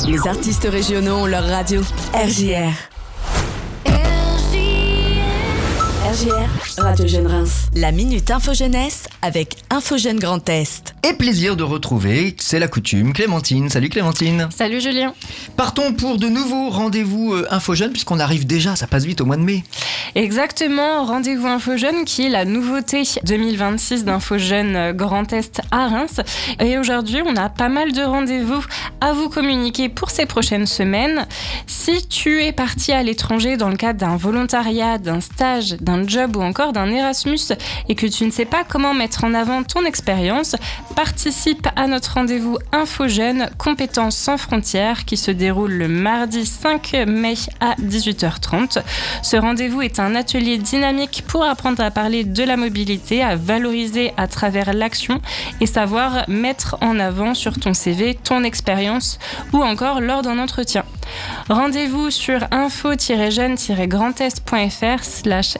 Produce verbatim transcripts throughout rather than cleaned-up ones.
Les artistes régionaux ont leur radio. R J R. R J R, Radio Jeune Reims. La Minute Info Jeunesse avec Info Jeune Grand Est. Et plaisir de retrouver, c'est la coutume, Clémentine. Salut Clémentine. Salut Julien. Partons pour de nouveaux rendez-vous euh, Info Jeune, puisqu'on arrive déjà, ça passe vite au mois de mai. Exactement, rendez-vous Info Jeune qui est la nouveauté deux mille vingt-six d'Info Jeune Grand Est à Reims. Et aujourd'hui, on a pas mal de rendez-vous à vous communiquer pour ces prochaines semaines. Si tu es parti à l'étranger dans le cadre d'un volontariat, d'un stage, d'un job ou encore d'un Erasmus et que tu ne sais pas comment mettre en avant ton expérience, participe à notre rendez-vous Info Jeune Compétences sans frontières qui se déroule le mardi cinq mai à dix-huit heures trente. Ce rendez-vous est un atelier dynamique pour apprendre à parler de la mobilité, à valoriser à travers l'action et savoir mettre en avant sur ton C V ton expérience ou encore lors d'un entretien. Rendez-vous sur info-jeune-grandest.fr slash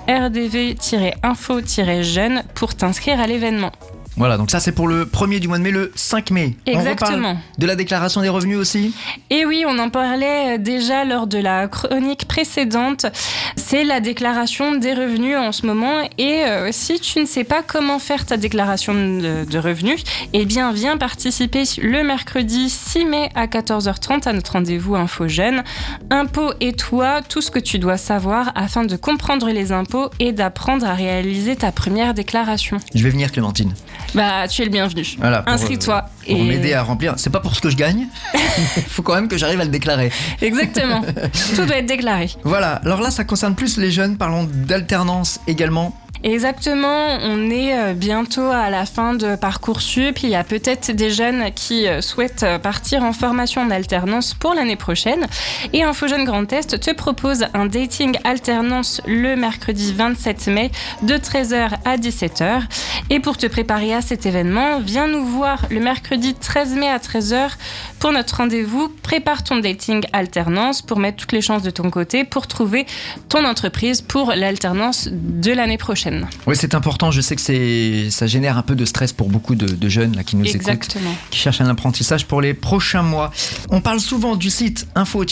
rdv-info-jeune pour t'inscrire à l'événement. Voilà, donc ça c'est pour le premier du mois de mai, le cinq mai. Exactement. On reparle de la déclaration des revenus aussi ? Et oui, on en parlait déjà lors de la chronique précédente. C'est la déclaration des revenus en ce moment. Et euh, si tu ne sais pas comment faire ta déclaration de, de revenus, eh bien viens participer le mercredi six mai à quatorze heures trente à notre rendez-vous Info Jeune. Impôts et toi, tout ce que tu dois savoir afin de comprendre les impôts et d'apprendre à réaliser ta première déclaration. Je vais venir Clémentine. Bah, tu es le bienvenu. Voilà, pour, inscris-toi. Pour et... m'aider à remplir. C'est pas pour ce que je gagne. Il faut quand même que j'arrive à le déclarer. Exactement. Tout doit être déclaré. Voilà. Alors là, ça concerne plus les jeunes. Parlons d'alternance également. Exactement, on est bientôt à la fin de Parcoursup. Il y a peut-être des jeunes qui souhaitent partir en formation en alternance pour l'année prochaine. Et Info Jeune Grand Est te propose un dating alternance le mercredi vingt-sept mai de treize heures à dix-sept heures. Et pour te préparer à cet événement, viens nous voir le mercredi treize mai à treize heures pour notre rendez-vous. Prépare ton dating alternance pour mettre toutes les chances de ton côté pour trouver ton entreprise pour l'alternance de l'année prochaine. Oui, c'est important. Je sais que c'est, ça génère un peu de stress pour beaucoup de, de jeunes là, qui nous Exactement. écoutent, qui cherchent un apprentissage pour les prochains mois. On parle souvent du site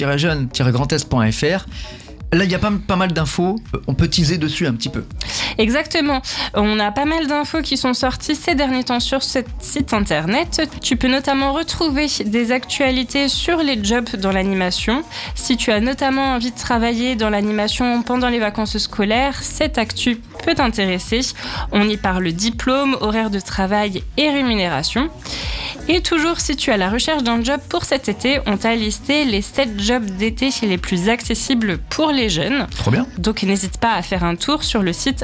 info-jeune-grandest.fr. Là, il y a pas, pas mal d'infos. On peut teaser dessus un petit peu. Exactement. On a pas mal d'infos qui sont sorties ces derniers temps sur ce site internet. Tu peux notamment retrouver des actualités sur les jobs dans l'animation. Si tu as notamment envie de travailler dans l'animation pendant les vacances scolaires, cette actu peut t'intéresser. On y parle diplôme, horaire de travail et rémunération. Et toujours, si tu as la recherche d'un job pour cet été, on t'a listé les sept jobs d'été les plus accessibles pour les jeunes. Trop bien. Donc n'hésite pas à faire un tour sur le site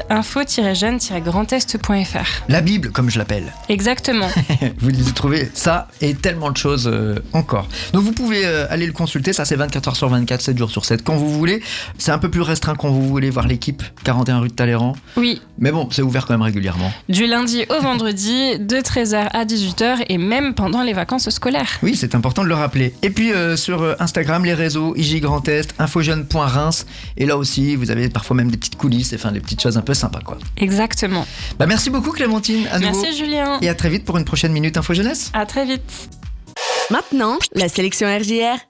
info-jeune-grandest.fr. La Bible, comme je l'appelle. Exactement. Vous y trouvez ça et tellement de choses euh, encore. Donc vous pouvez euh, aller le consulter, ça c'est vingt-quatre heures sur vingt-quatre, sept jours sur sept, quand vous voulez. C'est un peu plus restreint quand vous voulez voir l'équipe, quarante et un rue de Talleyrand. Oui. Mais bon, c'est ouvert quand même régulièrement. Du lundi au vendredi, de treize heures à dix-huit heures et même pendant les vacances scolaires. Oui, c'est important de le rappeler. Et puis euh, sur euh, Instagram, les réseaux, I J Grand Est, infojeune.reims. Et là aussi, vous avez parfois même des petites coulisses, enfin des petites choses un peu sympas, quoi. Exactement. Bah, merci beaucoup Clémentine, à nouveau. Merci Julien. Et à très vite pour une prochaine Minute Info Jeunesse. À très vite. Maintenant, la sélection R J R